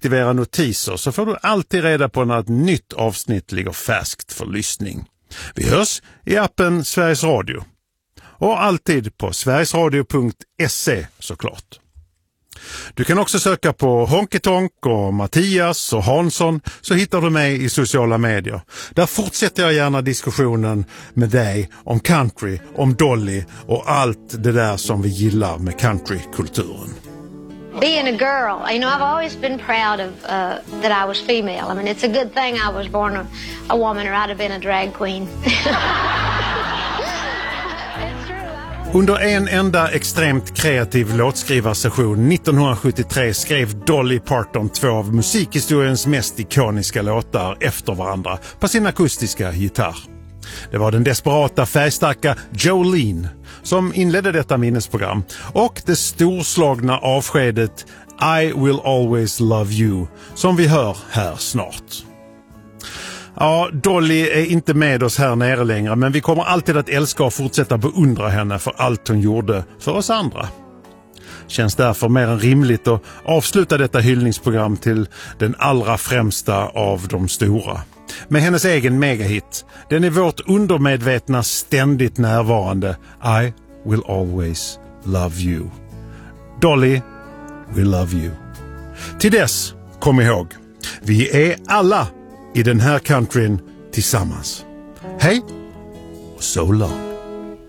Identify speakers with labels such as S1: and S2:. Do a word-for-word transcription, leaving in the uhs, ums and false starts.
S1: aktivera notiser så får du alltid reda på när ett nytt avsnitt ligger färskt för lyssning. Vi hörs i appen Sveriges Radio. Och alltid på sverigesradio punkt se såklart. Du kan också söka på Honky Tonk och Mattias och Hansson så hittar du mig i sociala medier. Där fortsätter jag gärna diskussionen med dig om country, om Dolly och allt det där som vi gillar med countrykulturen.
S2: Being a girl, you know, I've always been proud of uh, that I was female. I mean, it's a good thing I was born a, a woman or I'd have been a drag queen.
S1: Under en enda extremt kreativ låtskrivarsession nittonhundrasjuttiotre skrev Dolly Parton två av musikhistoriens mest ikoniska låtar efter varandra på sin akustiska gitarr. Det var den desperata färgstarka Jolene som inledde detta minnesprogram och det storslagna avskedet I Will Always Love You som vi hör här snart. Ja, Dolly är inte med oss här nere längre, men vi kommer alltid att älska och fortsätta beundra henne för allt hon gjorde för oss andra. Känns därför mer än rimligt att avsluta detta hyllningsprogram till den allra främsta av de stora. Med hennes egen megahit, den är vårt undermedvetna ständigt närvarande I Will Always Love You. Dolly, we love you. Till dess, kom ihåg, vi är alla i den här countryn tillsammans. Hej och so long.